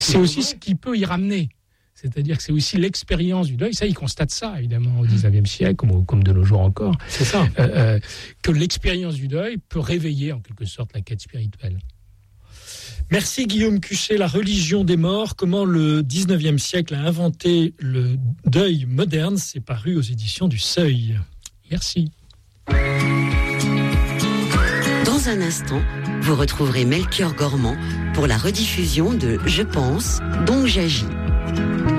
C'est aussi ce qui peut y ramener. C'est-à-dire que c'est aussi l'expérience du deuil. Ça, ils constatent ça, évidemment, au XIXe siècle, comme de nos jours encore. C'est ça. Que l'expérience du deuil peut réveiller, en quelque sorte, la quête spirituelle. Merci Guillaume Cuchet. La religion des morts, comment le XIXe siècle a inventé le deuil moderne, c'est paru aux éditions du Seuil. Merci. Dans un instant, vous retrouverez Melchior Gormand pour la rediffusion de Je pense, donc j'agis.